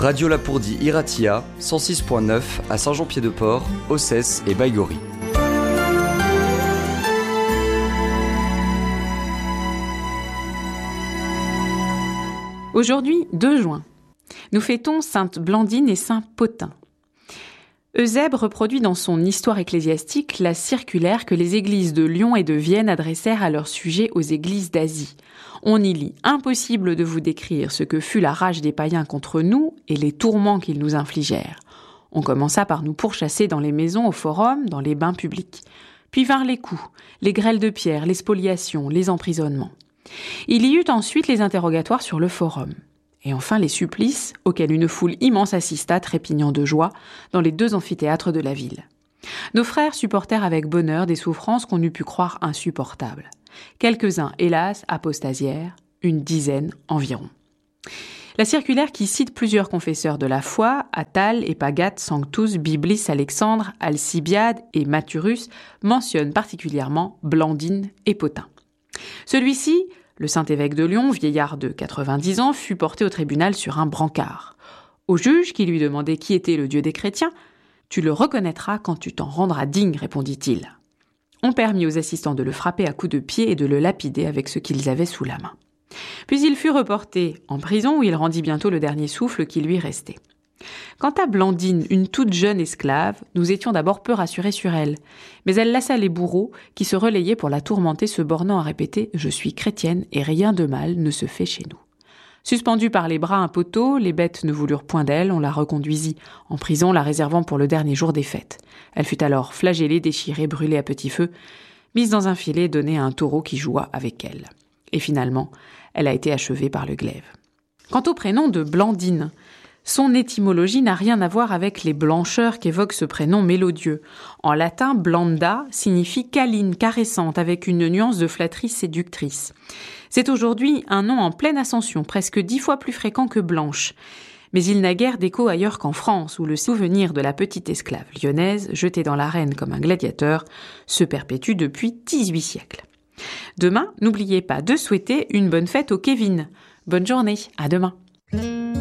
Radio Lapourdie Iratia, 106.9 à Saint-Jean-Pied-de-Port, Ossès et Baïgorry. Aujourd'hui, 2 juin, nous fêtons Sainte Blandine et Saint Pothin. Eusèbe reproduit dans son Histoire ecclésiastique la circulaire que les églises de Lyon et de Vienne adressèrent à leur sujet aux églises d'Asie. On y lit « Impossible de vous décrire ce que fut la rage des païens contre nous et les tourments qu'ils nous infligèrent. On commença par nous pourchasser dans les maisons, au forum, dans les bains publics. Puis vinrent les coups, les grêles de pierre, les spoliations, les emprisonnements. Il y eut ensuite les interrogatoires sur le forum. Et enfin les supplices, auxquels une foule immense assista, trépignant de joie, dans les 2 amphithéâtres de la ville. Nos frères supportèrent avec bonheur des souffrances qu'on eût pu croire insupportables. Quelques-uns, hélas, apostasièrent, une dizaine environ. La circulaire qui cite plusieurs confesseurs de la foi, Attal, Epagate, Sanctus, Biblis, Alexandre, Alcibiade et Mathurus, mentionne particulièrement Blandine et Pothin. Celui-ci, le Saint-Évêque de Lyon, vieillard de 90 ans, fut porté au tribunal sur un brancard. Au juge, qui lui demandait qui était le Dieu des chrétiens, « Tu le reconnaîtras quand tu t'en rendras digne », répondit-il. On permit aux assistants de le frapper à coups de pied et de le lapider avec ce qu'ils avaient sous la main. Puis il fut reporté en prison où il rendit bientôt le dernier souffle qui lui restait. Quant à Blandine, une toute jeune esclave, nous étions d'abord peu rassurés sur elle. Mais elle lassa les bourreaux qui se relayaient pour la tourmenter, se bornant à répéter « Je suis chrétienne et rien de mal ne se fait chez nous ». Suspendue par les bras à un poteau, les bêtes ne voulurent point d'elle, on la reconduisit en prison, la réservant pour le dernier jour des fêtes. Elle fut alors flagellée, déchirée, brûlée à petit feu, mise dans un filet donné à un taureau qui joua avec elle. Et finalement, elle a été achevée par le glaive. Quant au prénom de Blandine, son étymologie n'a rien à voir avec les blancheurs qu'évoque ce prénom mélodieux. En latin, blanda signifie câline, caressante, avec une nuance de flatterie séductrice. C'est aujourd'hui un nom en pleine ascension, presque 10 fois plus fréquent que Blanche. Mais il n'a guère d'écho ailleurs qu'en France, où le souvenir de la petite esclave lyonnaise, jetée dans l'arène comme un gladiateur, se perpétue depuis 18 siècles. Demain, n'oubliez pas de souhaiter une bonne fête au Kevin. Bonne journée, à demain.